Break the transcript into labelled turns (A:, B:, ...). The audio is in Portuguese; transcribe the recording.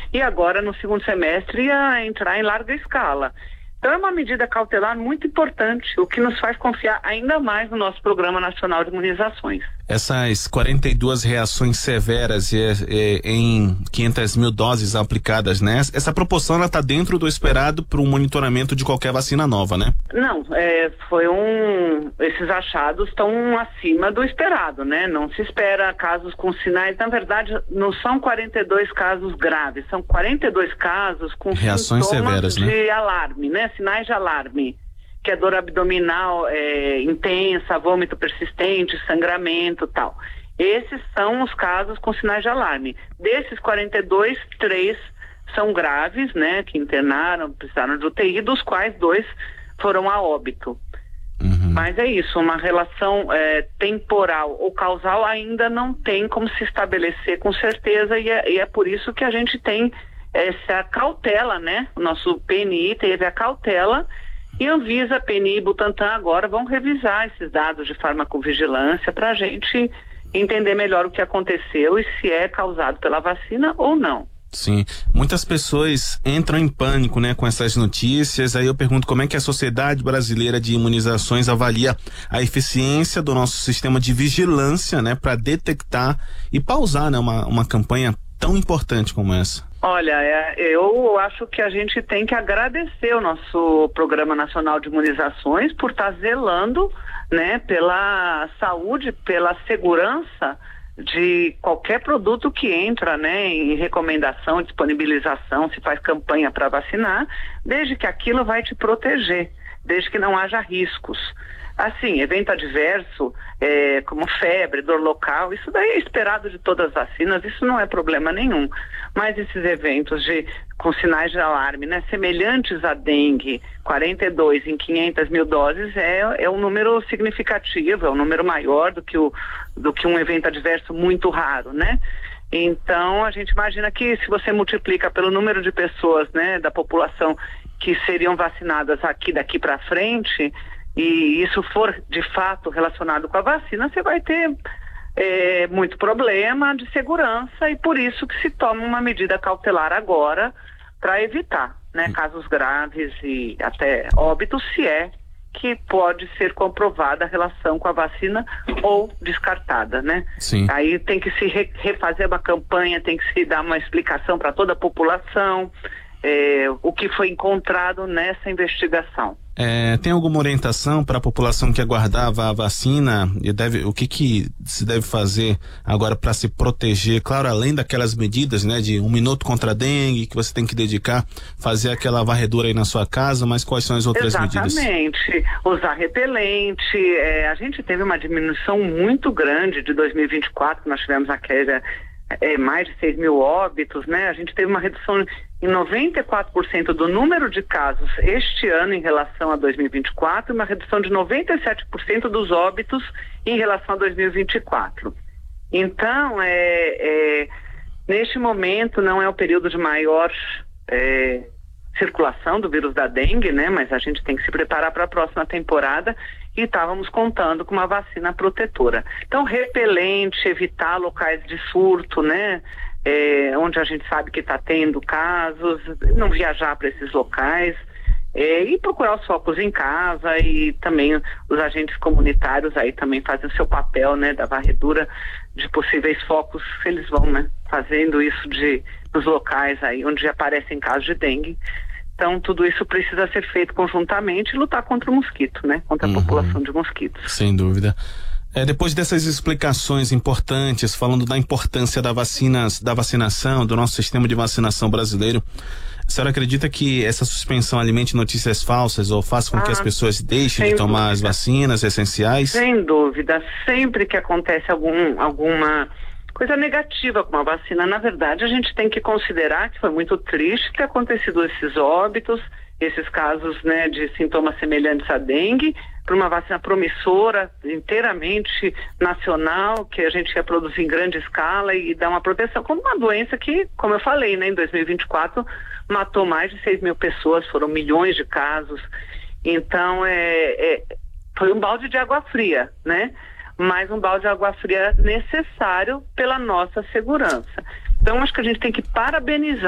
A: e agora no segundo semestre ia entrar em larga escala. Então é uma medida cautelar muito importante, o que nos faz confiar ainda mais no nosso Programa Nacional de Imunizações.
B: Essas 42 reações severas em 500 mil doses aplicadas, né? Essa proporção, ela está dentro do esperado para um monitoramento de qualquer vacina nova, né?
A: Não, esses achados estão acima do esperado, né? Não se espera casos com sinais, na verdade não são 42 casos graves, são 42 casos com
B: reações severas,
A: de alarme, né? Sinais de alarme, que é dor abdominal intensa, vômito persistente, sangramento, tal. Esses são os casos com sinais de alarme. Desses 42, 3 são graves, né, que internaram, precisaram de UTI, dos quais 2 foram a óbito. Mas é isso, uma relação temporal ou causal ainda não tem como se estabelecer com certeza, e é por isso que a gente tem essa cautela, né? O nosso PNI teve a cautela, e Anvisa, PNI e Butantan agora vão revisar esses dados de farmacovigilância para a gente entender melhor o que aconteceu e se é causado pela vacina ou não.
B: Sim, muitas pessoas entram em pânico, né, com essas notícias. Aí eu pergunto como é que a Sociedade Brasileira de Imunizações avalia a eficiência do nosso sistema de vigilância, né, para detectar e pausar, né, uma campanha tão importante como essa.
A: Olha, eu acho que a gente tem que agradecer o nosso Programa Nacional de Imunizações por estar zelando, né, pela saúde, pela segurança de qualquer produto que entra, né, em recomendação, disponibilização, se faz campanha para vacinar, desde que aquilo vai te proteger, desde que não haja riscos. Assim, evento adverso, como febre, dor local, isso daí é esperado de todas as vacinas, isso não é problema nenhum. Mas esses eventos com sinais de alarme, né, semelhantes à dengue, 42 em 500 mil doses, é um número significativo, é um número maior do que um evento adverso muito raro, né? Então, a gente imagina que se você multiplica pelo número de pessoas, né, da população que seriam vacinadas daqui para frente, e isso for de fato relacionado com a vacina, você vai ter muito problema de segurança, e por isso que se toma uma medida cautelar agora para evitar, né, casos graves e até óbitos, se é que pode ser comprovada a relação com a vacina ou descartada, né?
B: Sim.
A: Aí tem que se refazer uma campanha, tem que se dar uma explicação para toda a população, o que foi encontrado nessa investigação.
B: Tem alguma orientação para a população que aguardava a vacina? O que se deve fazer agora para se proteger? Claro, além daquelas medidas, né, de 1 minuto contra a dengue, que você tem que dedicar, fazer aquela varredura aí na sua casa, mas quais são as outras medidas?
A: Exatamente, usar repelente. A gente teve uma diminuição muito grande de 2024, nós tivemos mais de 6 mil óbitos, né? A gente teve uma redução em 94% do número de casos este ano em relação a 2024, e uma redução de 97% dos óbitos em relação a 2024. Então, neste momento não é o período de maior circulação do vírus da dengue, né? Mas a gente tem que se preparar para a próxima temporada, e estávamos contando com uma vacina protetora. Então, repelente, evitar locais de surto, né? Onde a gente sabe que está tendo casos, não viajar para esses locais, e procurar os focos em casa, e também os agentes comunitários aí também fazem o seu papel, né, da varredura de possíveis focos, eles vão, né, fazendo isso nos locais aí onde aparecem casos de dengue. Então, tudo isso precisa ser feito conjuntamente e lutar contra o mosquito, né? Contra a população de mosquitos.
B: Sem dúvida. Depois dessas explicações importantes, falando da importância da vacinação, do nosso sistema de vacinação brasileiro, a senhora acredita que essa suspensão alimente notícias falsas ou faça com que as pessoas deixem de tomar as vacinas essenciais?
A: Sem dúvida. Sempre que acontece alguma coisa negativa com a vacina, na verdade, a gente tem que considerar que foi muito triste ter acontecido esses óbitos, esses casos, né, de sintomas semelhantes à dengue, para uma vacina promissora, inteiramente nacional, que a gente ia produzir em grande escala e dar uma proteção, como uma doença que, como eu falei, né, em 2024 matou mais de 6 mil pessoas, foram milhões de casos. Então, foi um balde de água fria, né? Mas um balde de água fria necessário pela nossa segurança. Então, acho que a gente tem que parabenizar